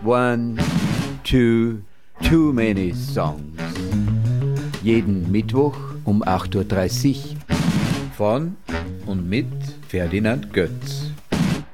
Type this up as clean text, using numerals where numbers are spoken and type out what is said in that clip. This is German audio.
One, Two, Too Many Songs. Jeden Mittwoch um 8.30 Uhr von und mit Ferdinand Götz.